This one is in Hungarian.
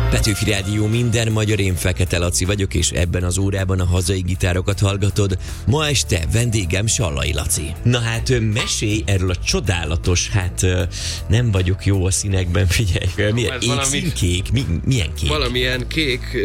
Petőfi Rádió, minden magyar, én Fekete Laci vagyok, és ebben az órában a hazai gitárokat hallgatod. Ma este vendégem Sallai Laci. Na hát mesélj erről a csodálatos, nem vagyok jó a színekben, figyelj, milyen égszínkék, milyen kék? Valamilyen kék,